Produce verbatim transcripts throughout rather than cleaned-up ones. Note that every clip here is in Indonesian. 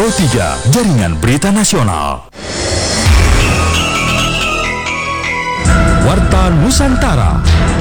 Pro tiga, Jaringan Berita Nasional. Warta Nusantara.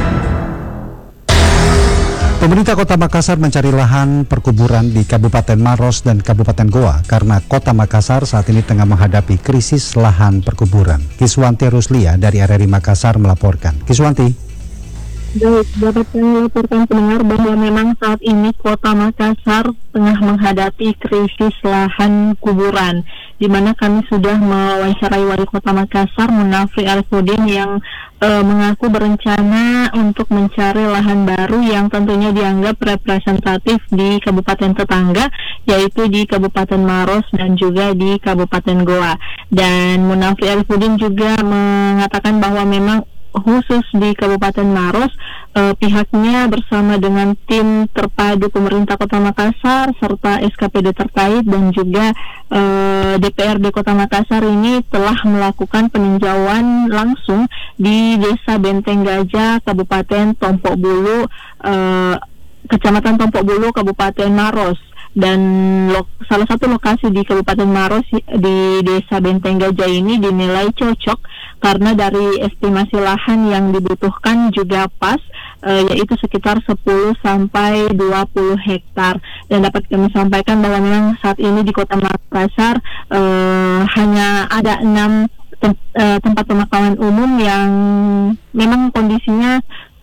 Pemerintah Kota Makassar mencari lahan perkuburan di Kabupaten Maros dan Kabupaten Goa karena Kota Makassar saat ini tengah menghadapi krisis lahan perkuburan. Kiswanti Ruslia dari R R I Makassar melaporkan. Kiswanti. Baik, dapat kami laporkan pendengar bahwa memang saat ini Kota Makassar tengah menghadapi krisis lahan kuburan, di mana kami sudah mewawancarai Wali Kota Makassar Munafri Arifudin yang e, mengaku berencana untuk mencari lahan baru yang tentunya dianggap representatif di kabupaten tetangga, yaitu di Kabupaten Maros dan juga di Kabupaten Goa. Dan Munafri Arifudin juga mengatakan bahwa memang khusus di Kabupaten Maros, eh, pihaknya bersama dengan tim terpadu pemerintah Kota Makassar serta S K P D terkait dan juga eh, D P R D Kota Makassar ini telah melakukan peninjauan langsung di Desa Benteng Gajah, Kabupaten Tompok Bulu, eh, Kecamatan Tompok Bulu, Kabupaten Maros. Dan lo, salah satu lokasi di Kabupaten Maros di Desa Benteng Gajah ini dinilai cocok karena dari estimasi lahan yang dibutuhkan juga pas, e, yaitu sekitar sepuluh sampai dua puluh hektar. Dan dapat kami sampaikan bahwa memang saat ini di Kota Makassar e, hanya ada enam tem, e, tempat pemakaman umum yang memang kondisinya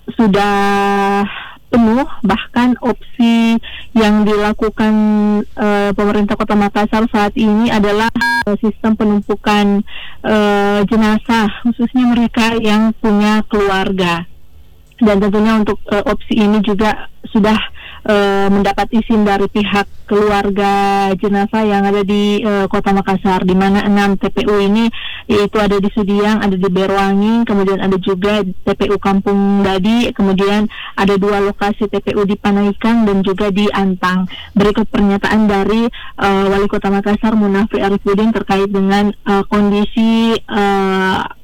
sudah penuh, bahkan opsi yang dilakukan uh, pemerintah Kota Makassar saat ini adalah uh, sistem penumpukan uh, jenazah, khususnya mereka yang punya keluarga. Dan tentunya untuk uh, opsi ini juga sudah uh, mendapat izin dari pihak keluarga jenazah yang ada di uh, Kota Makassar, di mana enam T P U ini yaitu ada di Sudiang, ada di Berwangi, kemudian ada juga T P U Kampung Dadi, kemudian ada dua lokasi T P U di Panaikang dan juga di Antang. Berikut pernyataan dari uh, Wali Kota Makassar Munafri Arifudin terkait dengan uh, kondisi uh,